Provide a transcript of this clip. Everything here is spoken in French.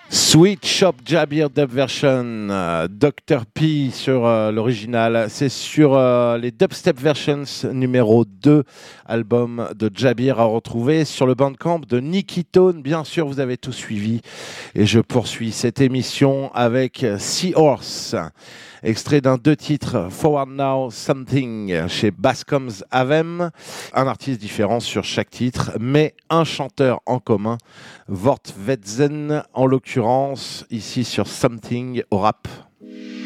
Sweet Shop Jabir Dub Version, Dr. P sur l'original. C'est sur les Dubstep Versions numéro 2, album de Jabir à retrouver sur le Bandcamp de Nicky Tone. Bien sûr, vous avez tout suivi. Et je poursuis cette émission avec Seahorse, extrait d'un 2 titres, Forward Now Something, chez Bascom's Avem. Un artiste différent sur chaque titre, mais un chanteur en commun, Vort Wetzen, en l'occurrence, ici sur Something au rap.